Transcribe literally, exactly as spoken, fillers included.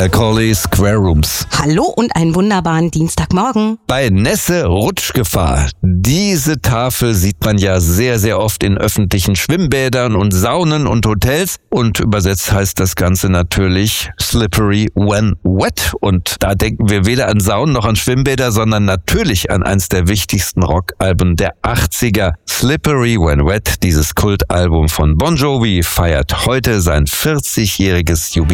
Macaulay Square Rooms. Hallo und einen wunderbaren Dienstagmorgen. Bei Nässe Rutschgefahr. Diese Tafel sieht man ja sehr, sehr oft in öffentlichen Schwimmbädern und Saunen und Hotels. Und übersetzt heißt das Ganze natürlich Slippery When Wet. Und da denken wir weder an Saunen noch an Schwimmbäder, sondern natürlich an eins der wichtigsten Rockalben der achtziger. Slippery When Wet, dieses Kultalbum von Bon Jovi, feiert heute sein vierzigjähriges Jubiläum.